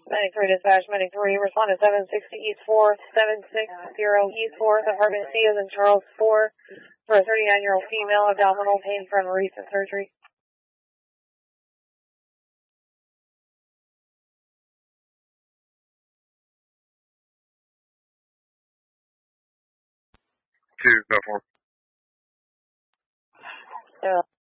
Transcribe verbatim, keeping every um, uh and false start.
Medic three dispatch, Medic three, respond to seven sixty East fourth, seven six zero East fourth, apartment C as in Charles four, for a thirty-nine-year-old female, abdominal pain from recent surgery. Two, go for. Yeah.